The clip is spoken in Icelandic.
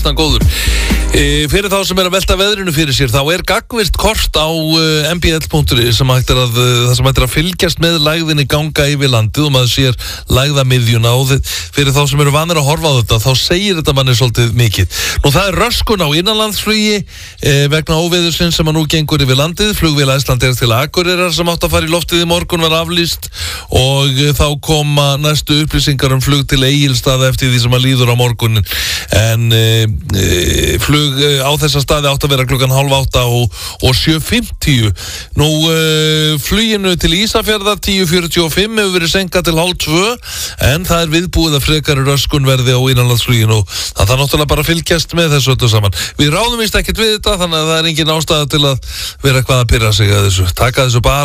góður. Fyrir þá sem að velta veðrinu fyrir sér, þá gagnvirkt kort á mbl.is sem hægt að fylgjast með lægðinni ganga yfir landið og maður sér lægðamiðjuna og fyrir þá sem eru vanir að horfa á þetta, þá segir þetta manni svolítið mikið. Nú það röskun á innanlandsflugi vegna óveðursins sem að nú gengur yfir landið. Flugvél Icelandair til Akureyrar sem átt að fara í loftið í morgun var aflýst og þá koma næstu upplýsingar flug til Egilsstaða eftir því sem að líður á morgunin. En flug á þessa staði átt að vera klukkan 7:30 og 7:50. Nú fluginu til Ísafjarðar 10:45 hefur verið senkað til 7:30 en það viðbúið að frekari röskun verði á innanlandsfluginu og það náttúrulega bara fylgjast með þessu öllu saman. Við ráðum víst ekkert við þetta, þannig að það engin ástæða til að vera eitthvað að pirra sig að þessu. Taka þessu bara